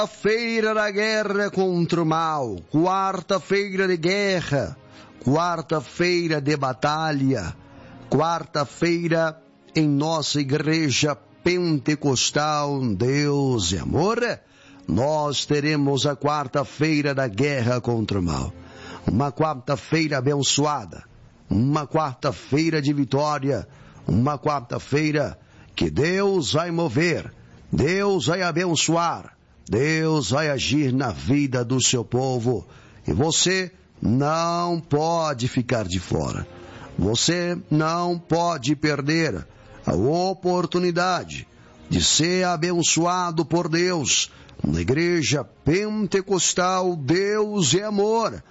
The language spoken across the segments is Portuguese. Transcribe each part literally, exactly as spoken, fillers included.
Quarta-feira da guerra contra o mal, quarta-feira de guerra, quarta-feira de batalha, quarta-feira em nossa igreja pentecostal Deus e Amor, nós teremos a quarta-feira da guerra contra o mal. Uma quarta-feira abençoada, uma quarta-feira de vitória, uma quarta-feira que Deus vai mover, Deus vai abençoar, Deus vai agir na vida do seu povo. E você não pode ficar de fora. Você não pode perder a oportunidade de ser abençoado por Deus na Igreja Pentecostal Deus e Amor,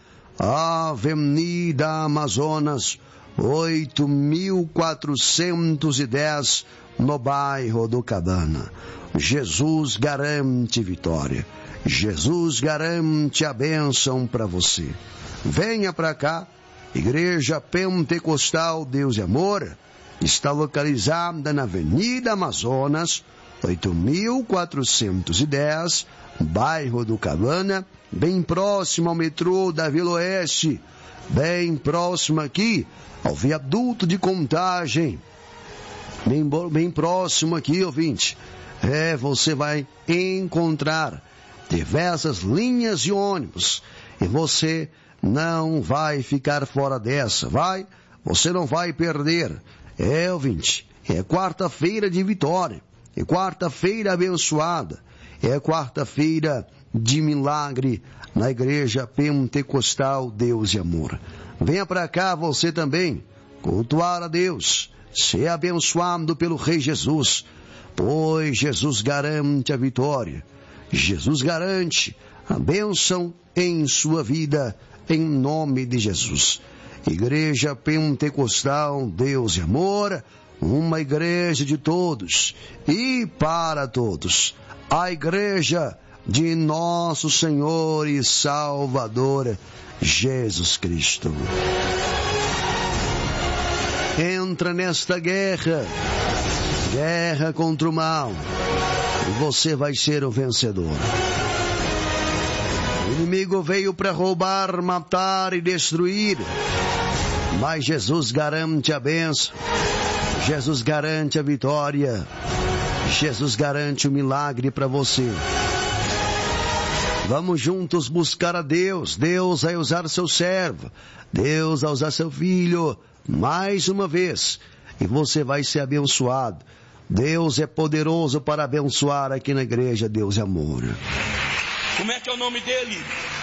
Avenida Amazonas, oito mil quatrocentos e dez, no bairro do Cabana. Jesus garante vitória. Jesus garante a bênção para você. Venha para cá. Igreja Pentecostal Deus e Amor está localizada na Avenida Amazonas, oito mil quatrocentos e dez, bairro do Cabana, bem próximo ao metrô da Vila Oeste, bem próximo aqui ao viaduto de Contagem, bem, bem próximo aqui, ouvinte. É, você vai encontrar diversas linhas de ônibus e você não vai ficar fora dessa, vai? Você não vai perder. É, ouvinte, é quarta-feira de vitória, é quarta-feira abençoada, é quarta-feira de milagre na Igreja Pentecostal Deus e Amor. Venha para cá você também, cultuar a Deus, ser abençoado pelo Rei Jesus, pois Jesus garante a vitória, Jesus garante a bênção em sua vida, em nome de Jesus. Igreja Pentecostal Deus e Amor, uma igreja de todos e para todos. A igreja de nosso Senhor e Salvador Jesus Cristo. Entra nesta guerra, guerra contra o mal, e você vai ser o vencedor. O inimigo veio para roubar, matar e destruir, mas Jesus garante a bênção, Jesus garante a vitória, Jesus garante o milagre para você. Vamos juntos buscar a Deus. Deus vai usar seu servo, Deus vai usar seu filho mais uma vez, e você vai ser abençoado. Deus é poderoso para abençoar aqui na igreja Deus é Amor. Como é que é o nome dele?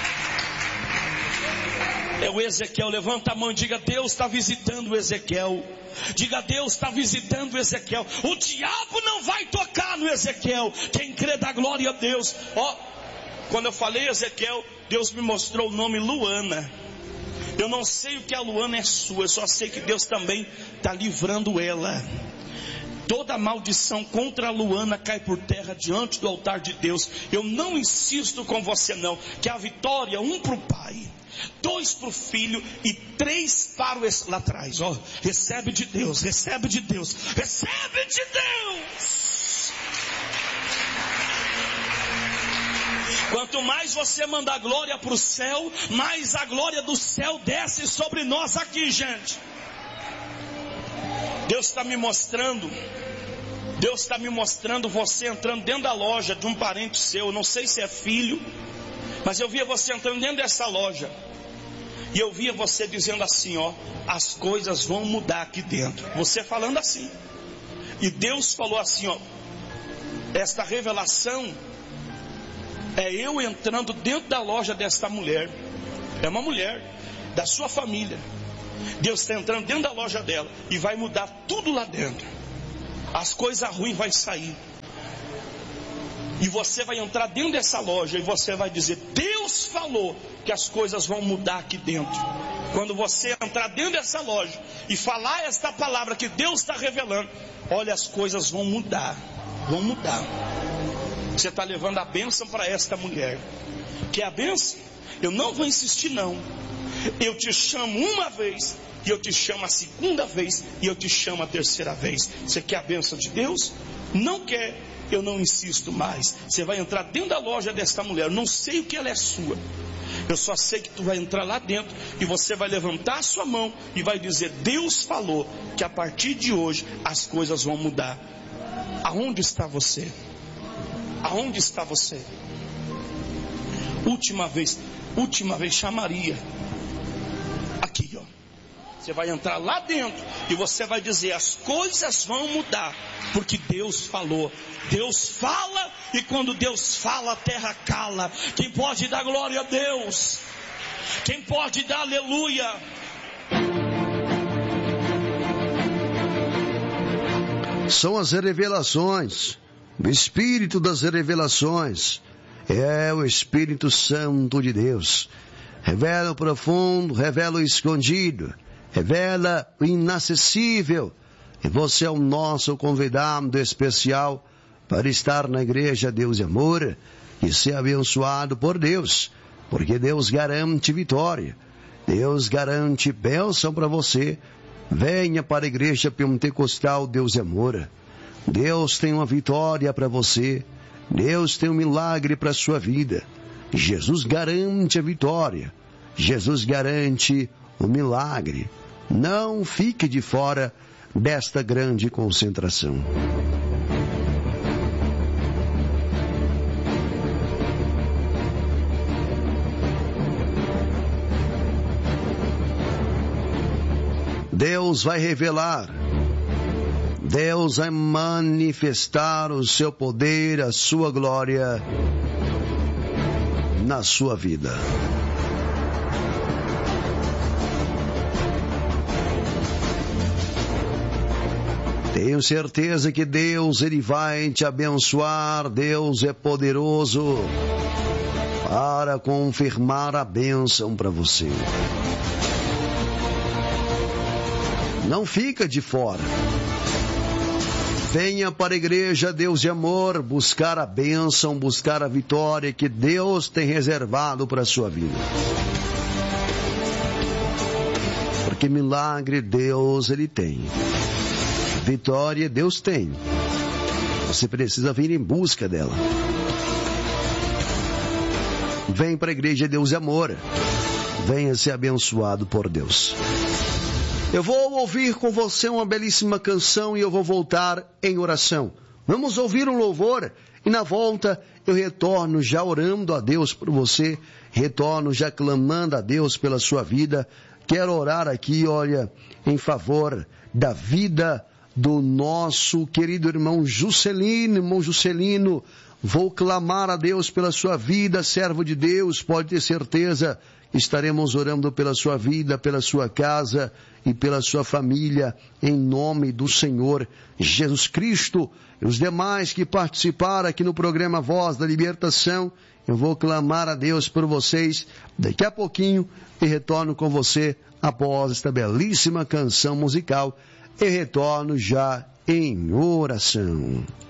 É o Ezequiel. Levanta a mão e diga: Deus está visitando o Ezequiel. Diga: Deus está visitando o Ezequiel. O diabo não vai tocar no Ezequiel. Quem crê dá glória a Deus. Ó, quando eu falei Ezequiel, Deus me mostrou o nome Luana. Eu não sei o que a Luana é sua, eu só sei que Deus também está livrando ela. Toda maldição contra a Luana cai por terra diante do altar de Deus. Eu não insisto com você não, que a vitória, um para o pai, dois para o filho e três para o... Lá atrás, ó, recebe de Deus, recebe de Deus, recebe de Deus. Quanto mais você manda glória para o céu, mais a glória do céu desce sobre nós aqui, gente. Deus está me mostrando, Deus está me mostrando você entrando dentro da loja de um parente seu, não sei se é filho, mas eu via você entrando dentro dessa loja, e eu via você dizendo assim, ó, as coisas vão mudar aqui dentro, você falando assim, e Deus falou assim, ó, esta revelação é eu entrando dentro da loja desta mulher, é uma mulher da sua família, Deus está entrando dentro da loja dela e vai mudar tudo lá dentro. As coisas ruins vão sair. E você vai entrar dentro dessa loja e você vai dizer, Deus falou que as coisas vão mudar aqui dentro. Quando você entrar dentro dessa loja e falar esta palavra que Deus está revelando, olha, as coisas vão mudar. Vão mudar. Você está levando a bênção para esta mulher. Quer a bênção? Eu não vou insistir não. Eu te chamo uma vez, e eu te chamo a segunda vez, e eu te chamo a terceira vez. Você quer a bênção de Deus? Não quer? Eu não insisto mais. Você vai entrar dentro da loja desta mulher. Eu não sei o que ela é sua. Eu só sei que tu vai entrar lá dentro e você vai levantar a sua mão e vai dizer: Deus falou que a partir de hoje as coisas vão mudar. Aonde está você? Aonde está você? Última vez, última vez, chamaria. Aqui, ó. Você vai entrar lá dentro e você vai dizer: as coisas vão mudar, porque Deus falou. Deus fala, e quando Deus fala, a terra cala. Quem pode dar glória a Deus? Quem pode dar aleluia? São as revelações, o Espírito das revelações é o Espírito Santo de Deus. Revela o profundo, revela o escondido, revela o inacessível. E você é o nosso convidado especial para estar na igreja Deus e Amor e ser abençoado por Deus, porque Deus garante vitória, Deus garante bênção para você. Venha para a igreja pentecostal Deus e Amor. Deus tem uma vitória para você, Deus tem um milagre para a sua vida. Jesus garante a vitória, Jesus garante o milagre. Não fique de fora desta grande concentração. Deus vai revelar, Deus vai manifestar o seu poder, a sua glória na sua vida. Tenho certeza que Deus, Ele vai te abençoar. Deus é poderoso para confirmar a bênção para você. Não fica de fora. Venha para a igreja Deus de Amor buscar a bênção, buscar a vitória que Deus tem reservado para a sua vida. Porque milagre Deus Ele tem. Vitória Deus tem. Você precisa vir em busca dela. Vem para a igreja Deus de Amor. Venha ser abençoado por Deus. Eu vou ouvir com você uma belíssima canção e eu vou voltar em oração. Vamos ouvir um louvor e na volta eu retorno já orando a Deus por você, retorno já clamando a Deus pela sua vida. Quero orar aqui, olha, em favor da vida do nosso querido irmão Juscelino, irmão Juscelino. Vou clamar a Deus pela sua vida, servo de Deus, pode ter certeza. Estaremos orando pela sua vida, pela sua casa e pela sua família, em nome do Senhor Jesus Cristo. E os demais que participaram aqui no programa Voz da Libertação, eu vou clamar a Deus por vocês daqui a pouquinho e retorno com você após esta belíssima canção musical e retorno já em oração.